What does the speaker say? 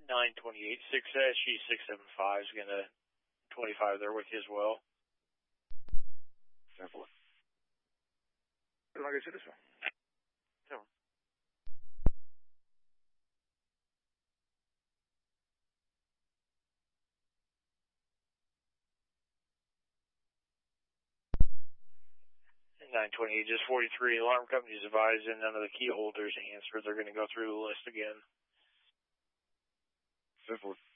928, 6SG675 is going to 25 there with you as well. 10-4. Like I said, this one. 10-4. And 928, just 43. Alarm companies advised and none of the key holders answered. They're going to go through the list again. 10-4.